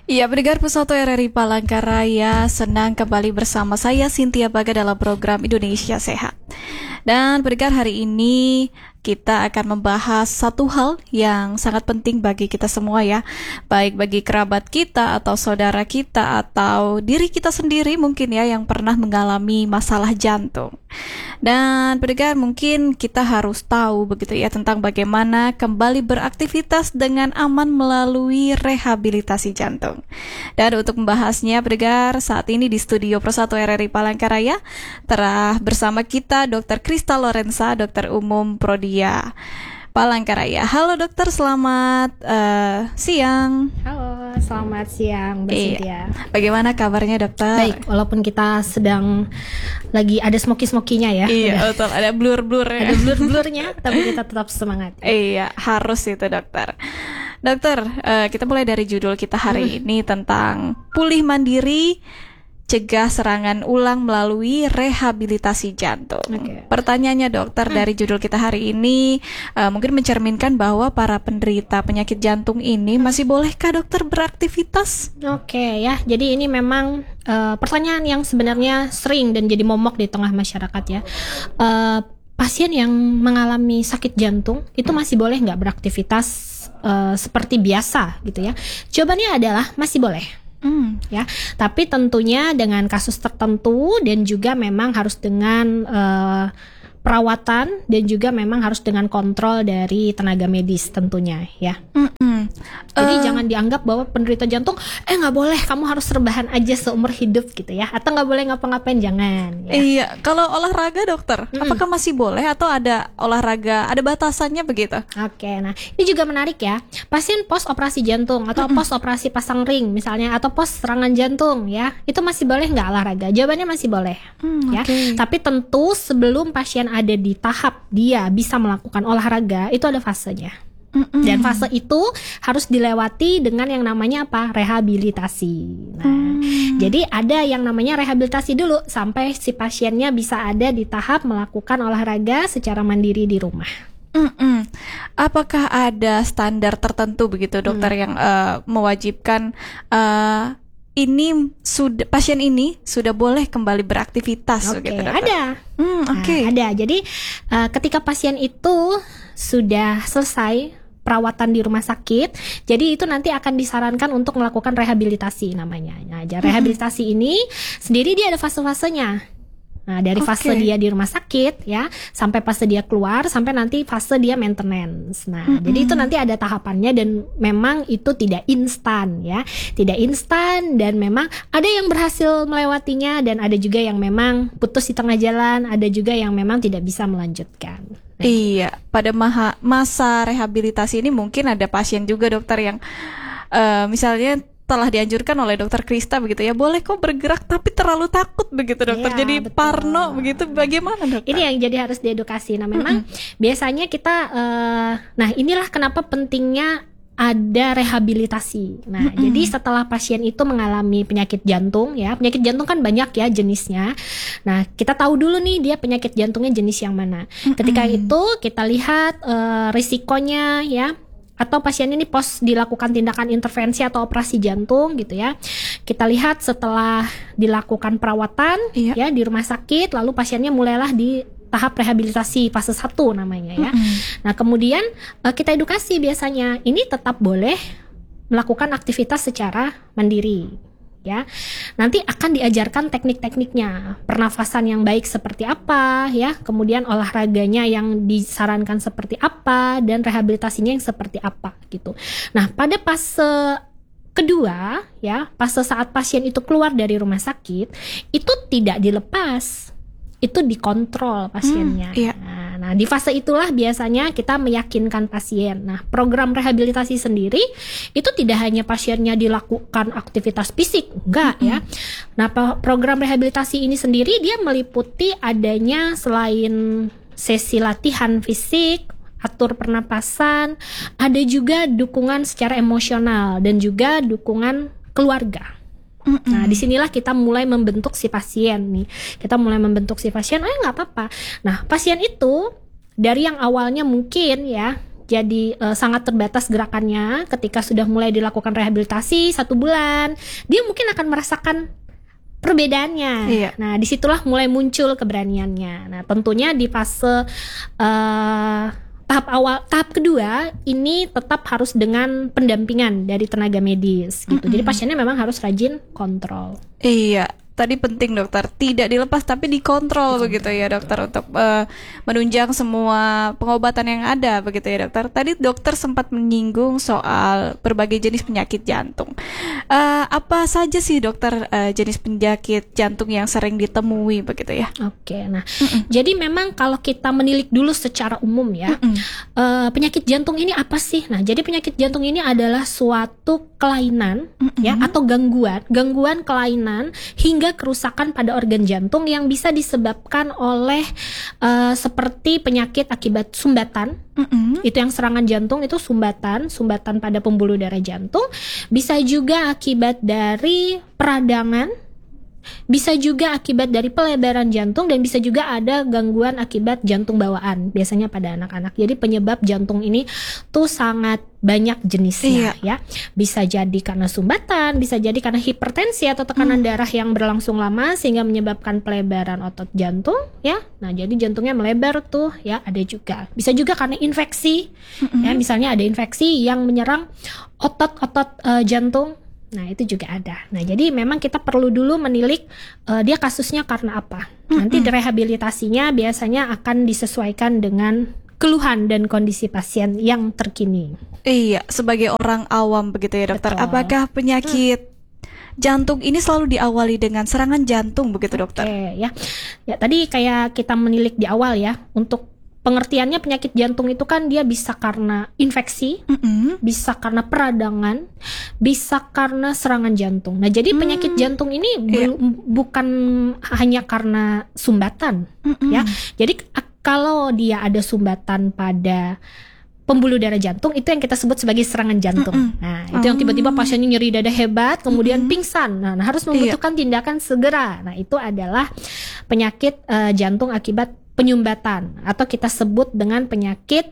Iya, pendengar Pesawat RRI Palangkaraya, senang kembali bersama saya Cynthia Baga dalam program Indonesia Sehat. Dan pendengar, hari ini kita akan membahas satu hal yang sangat penting bagi kita semua ya, baik bagi kerabat kita atau saudara kita atau diri kita sendiri mungkin ya yang pernah mengalami masalah jantung. Dan pendengar, mungkin kita harus tahu begitu ya tentang bagaimana kembali beraktivitas dengan aman melalui rehabilitasi jantung. Dan untuk membahasnya pendengar, saat ini di studio Persatuan RRI Palangkaraya telah bersama kita Dr. Krista Lorenza, dokter umum Prodia Palangkaraya. Halo dokter, selamat siang. Halo, selamat siang Mbak Cynthia. Bagaimana kabarnya dokter? Baik, walaupun kita sedang lagi ada smoky-smokinya ya. Iya, betul, ada blur-blur. Ada blur-blurnya, tapi kita tetap semangat. Iya, harus itu dokter. Dokter, kita mulai dari judul kita hari ini tentang pulih mandiri, cegah serangan ulang melalui rehabilitasi jantung. Pertanyaannya dokter, dari judul kita hari ini mungkin mencerminkan bahwa para penderita penyakit jantung ini masih bolehkah dokter beraktivitas? Oke ya, jadi ini memang pertanyaan yang sebenarnya sering dan jadi momok di tengah masyarakat ya. Pasien yang mengalami sakit jantung itu masih boleh nggak beraktivitas seperti biasa gitu ya? Jawabannya adalah masih boleh. Ya, tapi tentunya dengan kasus tertentu dan juga memang harus dengan perawatan dan juga memang harus dengan kontrol dari tenaga medis tentunya ya. Jadi jangan dianggap bahwa penderita jantung nggak boleh, kamu harus rebahan aja seumur hidup gitu ya, atau nggak boleh ngapa-ngapain, jangan ya. Iya, kalau olahraga dokter, apakah masih boleh atau ada olahraga, ada batasannya begitu? Oke, nah ini juga menarik ya. Pasien pos operasi jantung atau pos operasi pasang ring misalnya, atau pos serangan jantung ya, itu masih boleh nggak olahraga? Jawabannya masih boleh ya. Tapi tentu sebelum pasien ada di tahap dia bisa melakukan olahraga, itu ada fasenya. Dan fase itu harus dilewati dengan yang namanya apa? Rehabilitasi. Nah, jadi ada yang namanya rehabilitasi dulu sampai si pasiennya bisa ada di tahap melakukan olahraga secara mandiri di rumah. Apakah ada standar tertentu begitu dokter yang mewajibkan pasien ini sudah boleh kembali beraktivitas begitu dokter? Ada. Ada. Jadi ketika pasien itu sudah selesai perawatan di rumah sakit, jadi itu nanti akan disarankan untuk melakukan rehabilitasi namanya. Nah, rehabilitasi ini sendiri dia ada fase-fasenya. Nah, dari fase dia di rumah sakit ya, sampai fase dia keluar, sampai nanti fase dia maintenance. Nah, jadi itu nanti ada tahapannya dan memang itu tidak instan ya. Tidak instan, dan memang ada yang berhasil melewatinya dan ada juga yang memang putus di tengah jalan, ada juga yang memang tidak bisa melanjutkan. Iya, pada masa rehabilitasi ini mungkin ada pasien juga dokter yang misalnya telah dianjurkan oleh dokter Krista begitu ya, boleh kok bergerak tapi terlalu takut begitu dokter, jadi betul. Parno begitu, bagaimana dokter? Ini yang jadi harus diedukasi. Nah memang biasanya kita nah inilah kenapa pentingnya ada rehabilitasi. Nah, jadi setelah pasien itu mengalami penyakit jantung ya, penyakit jantung kan banyak ya jenisnya. Nah, kita tahu dulu nih dia penyakit jantungnya jenis yang mana. Ketika itu kita lihat risikonya ya, atau pasien ini pos dilakukan tindakan intervensi atau operasi jantung gitu ya. Kita lihat setelah dilakukan perawatan ya di rumah sakit, lalu pasiennya mulailah di tahap rehabilitasi fase 1 namanya ya. Nah, kemudian kita edukasi biasanya ini tetap boleh melakukan aktivitas secara mandiri ya. Nanti akan diajarkan teknik-tekniknya, pernafasan yang baik seperti apa ya, kemudian olahraganya yang disarankan seperti apa, dan rehabilitasinya yang seperti apa gitu. Nah, pada fase kedua ya, fase saat pasien itu keluar dari rumah sakit, itu tidak dilepas, itu dikontrol pasiennya. Nah, di fase itulah biasanya kita meyakinkan pasien. Nah, program rehabilitasi sendiri itu tidak hanya pasiennya dilakukan aktivitas fisik, enggak ya. Nah, program rehabilitasi ini sendiri dia meliputi adanya selain sesi latihan fisik, atur pernapasan, ada juga dukungan secara emosional dan juga dukungan keluarga. Nah, disinilah kita mulai membentuk si pasien nih. Kita mulai membentuk si pasien, nggak apa-apa. Nah, pasien itu dari yang awalnya mungkin ya jadi sangat terbatas gerakannya. Ketika sudah mulai dilakukan rehabilitasi 1 bulan, dia mungkin akan merasakan perbedaannya. Iya. Nah, disitulah mulai muncul keberaniannya. Nah, tentunya di fase tahap kedua ini tetap harus dengan pendampingan dari tenaga medis gitu. Jadi pasiennya memang harus rajin kontrol. Iya, tadi penting dokter, tidak dilepas tapi dikontrol begitu ya dokter, untuk menunjang semua pengobatan yang ada begitu ya dokter. Tadi dokter sempat menyinggung soal berbagai jenis penyakit jantung. Apa saja sih dokter jenis penyakit jantung yang sering ditemui begitu ya? Oke, nah jadi memang kalau kita menilik dulu secara umum ya, penyakit jantung ini apa sih? Nah, jadi penyakit jantung ini adalah suatu kelainan ya, atau gangguan kelainan hingga kerusakan pada organ jantung yang bisa disebabkan oleh seperti penyakit akibat sumbatan. Itu yang serangan jantung itu sumbatan pada pembuluh darah jantung. Bisa juga akibat dari peradangan, bisa juga akibat dari pelebaran jantung, dan bisa juga ada gangguan akibat jantung bawaan, biasanya pada anak-anak. Jadi penyebab jantung ini tuh sangat banyak jenisnya ya. Bisa jadi karena sumbatan, bisa jadi karena hipertensi atau tekanan darah yang berlangsung lama sehingga menyebabkan pelebaran otot jantung ya. Nah, jadi jantungnya melebar tuh ya, ada juga. Bisa juga karena infeksi ya, misalnya ada infeksi yang menyerang otot-otot jantung. Nah, itu juga ada. Nah, jadi memang kita perlu dulu menilik dia kasusnya karena apa. Nanti rehabilitasinya biasanya akan disesuaikan dengan keluhan dan kondisi pasien yang terkini. Iya, sebagai orang awam begitu ya dokter. Betul. Apakah penyakit jantung ini selalu diawali dengan serangan jantung begitu dokter? Oke, ya. Ya, tadi kayak kita menilik di awal ya, untuk pengertiannya penyakit jantung itu kan dia bisa karena infeksi, bisa karena peradangan, bisa karena serangan jantung. Nah, jadi penyakit jantung ini bukan hanya karena sumbatan, ya. Jadi kalau dia ada sumbatan pada pembuluh darah jantung, itu yang kita sebut sebagai serangan jantung. Nah, itu yang tiba-tiba pasiennya nyeri dada hebat, kemudian pingsan. Nah, harus membutuhkan tindakan segera. Nah, itu adalah penyakit jantung akibat penyumbatan, atau kita sebut dengan penyakit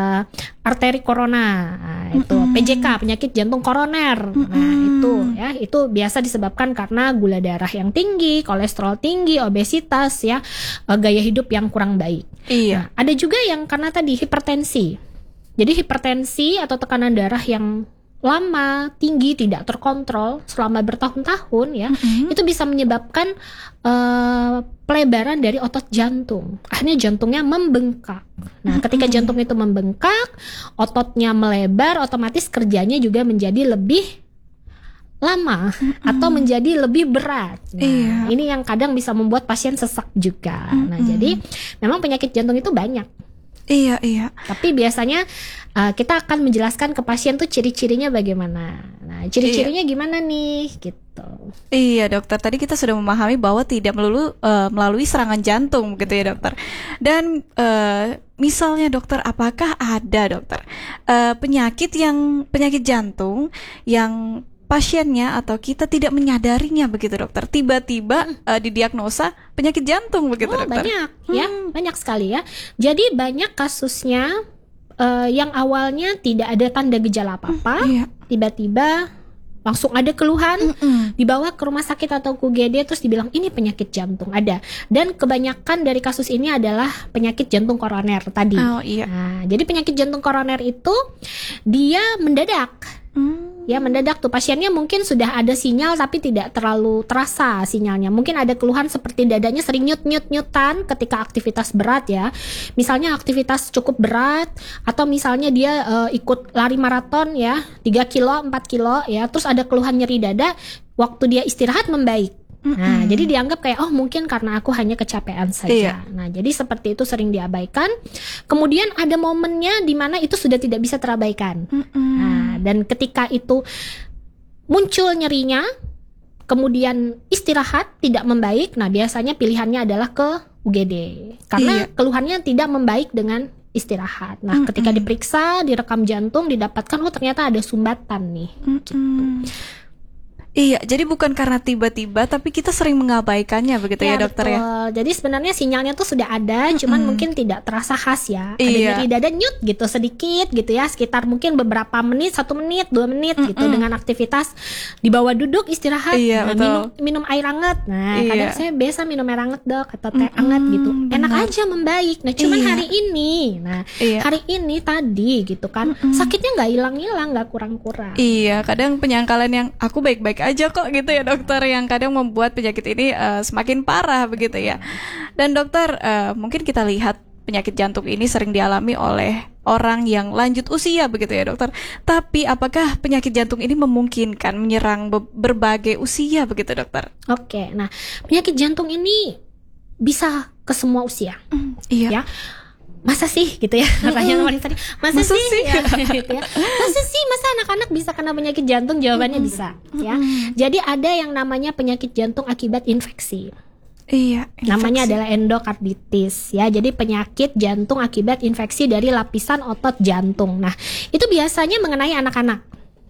arteri korona. Nah, itu PJK, penyakit jantung koroner. Nah, itu biasa disebabkan karena gula darah yang tinggi, kolesterol tinggi, obesitas ya, gaya hidup yang kurang baik. Nah, ada juga yang karena tadi hipertensi. Jadi hipertensi atau tekanan darah yang lama, tinggi, tidak terkontrol selama bertahun-tahun ya, itu bisa menyebabkan pelebaran dari otot jantung. Akhirnya jantungnya membengkak. Nah, ketika jantung itu membengkak, ototnya melebar, otomatis kerjanya juga menjadi lebih lama atau menjadi lebih berat. Nah, ini yang kadang bisa membuat pasien sesak juga. Nah, jadi memang penyakit jantung itu banyak. Iya. Tapi biasanya kita akan menjelaskan ke pasien tuh ciri-cirinya bagaimana. Nah, ciri-cirinya gimana nih gitu. Iya dokter, tadi kita sudah memahami bahwa tidak melulu melalui serangan jantung gitu ya dokter. Dan misalnya dokter, apakah ada dokter penyakit jantung yang pasiennya atau kita tidak menyadarinya begitu dokter, tiba-tiba didiagnosa penyakit jantung begitu dokter? Banyak ya, banyak sekali ya. Jadi banyak kasusnya yang awalnya tidak ada tanda gejala apa-apa, tiba-tiba langsung ada keluhan, dibawa ke rumah sakit atau ke UGD, terus dibilang ini penyakit jantung, ada. Dan kebanyakan dari kasus ini adalah penyakit jantung koroner tadi. Nah, jadi penyakit jantung koroner itu dia mendadak. Ya, mendadak tuh pasiennya mungkin sudah ada sinyal tapi tidak terlalu terasa sinyalnya. Mungkin ada keluhan seperti dadanya sering nyut-nyutan ketika aktivitas berat ya. Misalnya aktivitas cukup berat, atau misalnya dia ikut lari maraton ya, 3 kilo, 4 kilo ya, terus ada keluhan nyeri dada, waktu dia istirahat membaik. Nah, jadi dianggap kayak mungkin karena aku hanya kecapean saja. Nah, jadi seperti itu sering diabaikan. Kemudian ada momennya di mana itu sudah tidak bisa terabaikan. Nah, dan ketika itu muncul nyerinya, kemudian istirahat tidak membaik, nah biasanya pilihannya adalah ke UGD karena keluhannya tidak membaik dengan istirahat. Nah, ketika diperiksa, direkam jantung, didapatkan ternyata ada sumbatan nih. Gitu. Iya, jadi bukan karena tiba-tiba, tapi kita sering mengabaikannya begitu ya dokter betul. ya. Jadi sebenarnya sinyalnya tuh sudah ada, cuman mungkin tidak terasa khas ya. Ada nyeri dada nyut gitu sedikit gitu ya, sekitar mungkin beberapa menit, 1 menit, 2 menit gitu dengan aktivitas di bawah duduk istirahat. Minum air hangat. Nah, kadang saya biasa minum air hangat dok atau teh hangat gitu. Enak aja membaik. Nah, cuman hari ini tadi gitu kan, sakitnya nggak hilang-hilang, nggak kurang-kurang. Iya, kadang penyangkalan yang aku baik-baik aja kok gitu ya dokter, yang kadang membuat penyakit ini semakin parah begitu ya. Dan dokter, mungkin kita lihat penyakit jantung ini sering dialami oleh orang yang lanjut usia begitu ya dokter. Tapi apakah penyakit jantung ini memungkinkan menyerang berbagai usia begitu dokter? Oke, nah penyakit jantung ini bisa ke semua usia. Iya. Ya. Masa sih gitu ya, pertanyaan wanita tadi, masa sih ya, gitu ya. Masa anak-anak bisa kena penyakit jantung? Jawabannya bisa ya. Jadi ada yang namanya penyakit jantung akibat infeksi. Iya, namanya adalah endokarditis ya. Jadi penyakit jantung akibat infeksi dari lapisan otot jantung. Nah, itu biasanya mengenai anak-anak.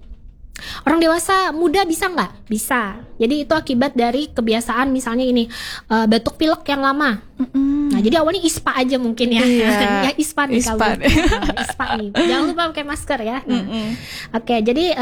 Orang dewasa muda bisa nggak? Bisa. Jadi itu akibat dari kebiasaan misalnya ini batuk pilek yang lama. Nah jadi awalnya ISPA aja mungkin ya. Ya ISPA nih kalau ISPA nih. Jangan lupa pakai masker ya. Oke, jadi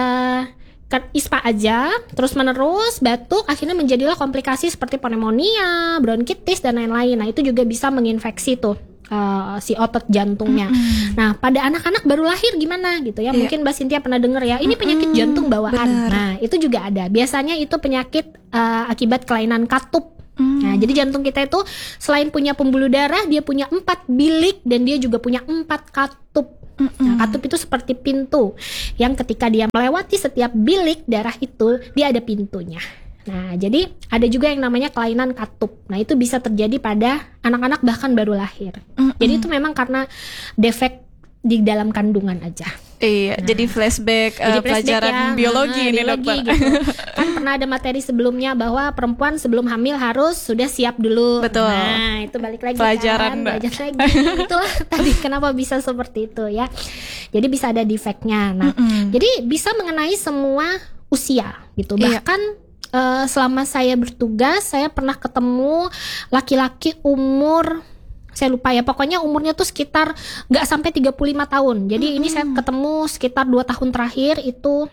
ISPA aja, terus menerus batuk, akhirnya menjadilah komplikasi seperti pneumonia, bronkitis dan lain-lain. Nah itu juga bisa menginfeksi tuh si otot jantungnya. Nah pada anak-anak baru lahir gimana gitu ya, mungkin Mbak Cynthia pernah dengar ya, ini penyakit jantung bawaan. Nah itu juga ada, biasanya itu penyakit akibat kelainan katup. Nah jadi jantung kita itu selain punya pembuluh darah, dia punya 4 bilik dan dia juga punya 4 katup. Nah katup itu seperti pintu yang ketika dia melewati setiap bilik darah itu, dia ada pintunya. Nah, jadi ada juga yang namanya kelainan katup. Nah, itu bisa terjadi pada anak-anak bahkan baru lahir. Jadi itu memang karena defek di dalam kandungan aja. Iya, jadi flashback pelajaran biologi ini dokter. Gitu. Kan pernah ada materi sebelumnya bahwa perempuan sebelum hamil harus sudah siap dulu. Betul. Nah, itu balik lagi pelajaran belajar lagi. Itulah tadi kenapa bisa seperti itu ya. Jadi bisa ada defeknya. Nah, jadi bisa mengenai semua usia gitu. Bahkan selama saya bertugas, saya pernah ketemu laki-laki umur, saya lupa ya, pokoknya umurnya tuh sekitar gak sampai 35 tahun. Jadi ini saya ketemu sekitar 2 tahun terakhir itu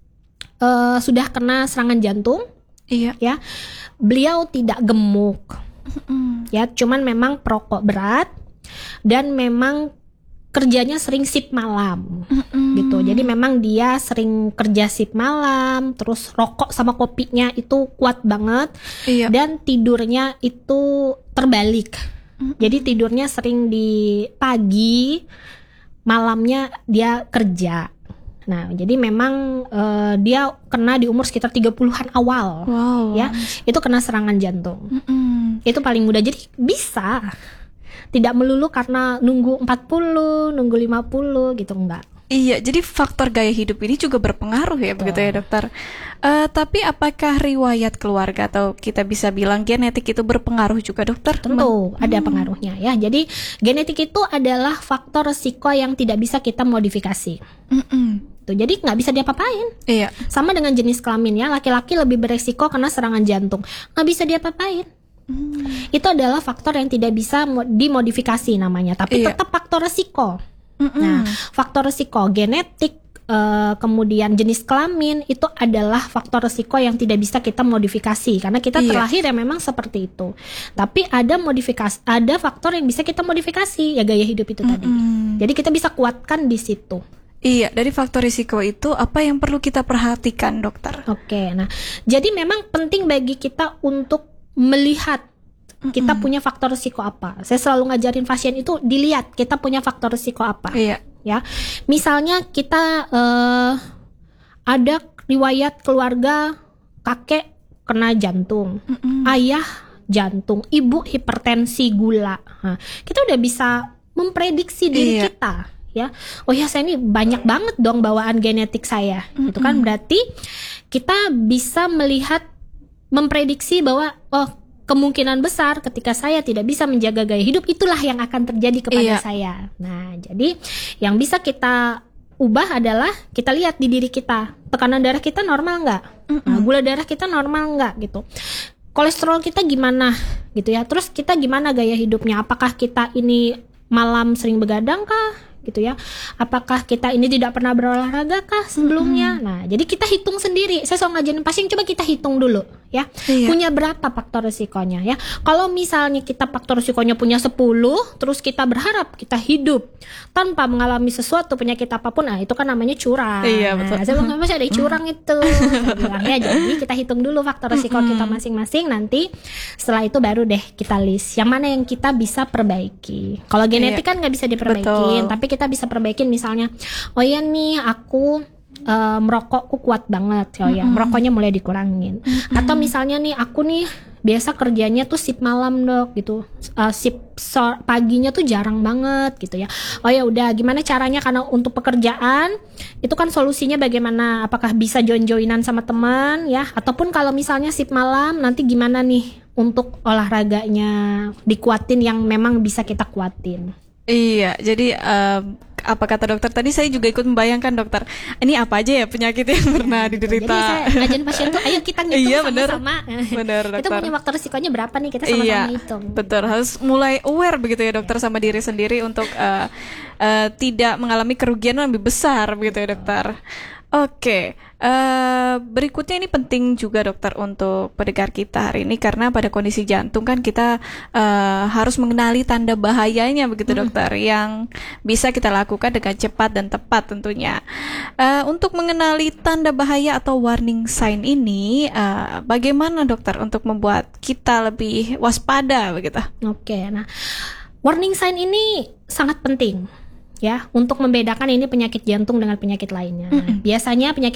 sudah kena serangan jantung. Iya. Ya, beliau tidak gemuk. Ya, cuman memang perokok berat dan memang kerjanya sering shift malam gitu. Jadi memang dia sering kerja shift malam, terus rokok sama kopinya itu kuat banget. Dan tidurnya itu terbalik. Jadi tidurnya sering di pagi, malamnya dia kerja. Nah, jadi memang dia kena di umur sekitar 30-an awal. Ya. Itu kena serangan jantung. Itu paling mudah. Jadi bisa. Tidak melulu karena nunggu 40, nunggu 50 gitu, enggak. Iya, jadi faktor gaya hidup ini juga berpengaruh ya, begitu ya dokter. Tapi apakah riwayat keluarga atau kita bisa bilang genetik itu berpengaruh juga dokter? Tentu ada pengaruhnya ya. Jadi genetik itu adalah faktor resiko yang tidak bisa kita modifikasi. Tuh, jadi nggak bisa diapa-apain. Iya. Sama dengan jenis kelamin ya, laki-laki lebih beresiko kena serangan jantung. Nggak bisa diapa-apain. Itu adalah faktor yang tidak bisa dimodifikasi namanya, tapi tetap faktor resiko. Nah, faktor resiko genetik, kemudian jenis kelamin itu adalah faktor resiko yang tidak bisa kita modifikasi karena kita terlahir ya memang seperti itu. Tapi ada modifikasi, ada faktor yang bisa kita modifikasi ya, gaya hidup itu tadi. Jadi kita bisa kuatkan di situ. Iya, dari faktor risiko itu apa yang perlu kita perhatikan dokter? Oke, nah jadi memang penting bagi kita untuk melihat kita punya faktor risiko apa. Saya selalu ngajarin pasien itu dilihat kita punya faktor risiko apa. Iya. Ya, misalnya kita ada riwayat keluarga kakek kena jantung, ayah jantung, ibu hipertensi gula. Nah, kita udah bisa memprediksi diri kita. Ya, oh ya saya ini banyak banget dong bawaan genetik saya. Itu kan berarti kita bisa melihat, memprediksi bahwa kemungkinan besar ketika saya tidak bisa menjaga gaya hidup, itulah yang akan terjadi kepada saya. Nah, jadi yang bisa kita ubah adalah kita lihat di diri kita, tekanan darah kita normal nggak? Nah, gula darah kita normal nggak gitu. Kolesterol kita gimana gitu ya. Terus kita gimana gaya hidupnya? Apakah kita ini malam sering begadang kah? Gitu ya. Apakah kita ini tidak pernah berolahraga kah sebelumnya? Nah, jadi kita hitung sendiri. Saya selalu ngajarin pasien, coba kita hitung dulu ya. Punya berapa faktor risikonya ya. Kalau misalnya kita faktor risikonya punya 10, terus kita berharap kita hidup tanpa mengalami sesuatu penyakit apapun, nah itu kan namanya curang. Iya, betul. Nah, saya bilang masih ada curang itu. Saya bilang ya, jadi kita hitung dulu faktor risiko kita masing-masing, nanti setelah itu baru deh kita list yang mana yang kita bisa perbaiki. Kalau genetik kan nggak bisa diperbaikin, tapi kita bisa perbaikin misalnya, oh ya nih aku merokokku kuat banget, oh ya merokoknya mulai dikurangin. Atau misalnya nih aku nih biasa kerjanya tuh shift malam dok gitu, paginya tuh jarang banget gitu ya. Oh ya udah, gimana caranya, karena untuk pekerjaan itu kan solusinya bagaimana, apakah bisa join-joinan sama teman ya, ataupun kalau misalnya shift malam nanti gimana nih untuk olahraganya dikuatin yang memang bisa kita kuatin. Iya, jadi apa kata dokter tadi, saya juga ikut membayangkan dokter, ini apa aja ya penyakit yang pernah diderita. Jadi saya ngajarin pasien tuh, ayo kita ngitung sama-sama. Bener, dokter. Itu punya faktor risikonya berapa nih, kita sama-sama hitung. Betul, harus mulai aware begitu ya dokter sama diri sendiri untuk tidak mengalami kerugian yang lebih besar begitu ya dokter. Oke, berikutnya ini penting juga dokter untuk pendengar kita hari ini, karena pada kondisi jantung kan kita harus mengenali tanda bahayanya begitu dokter, yang bisa kita lakukan dengan cepat dan tepat tentunya. Untuk mengenali tanda bahaya atau warning sign ini, bagaimana dokter untuk membuat kita lebih waspada begitu? Oke, nah warning sign ini sangat penting ya untuk membedakan ini penyakit jantung dengan penyakit lainnya. Nah, biasanya penyakit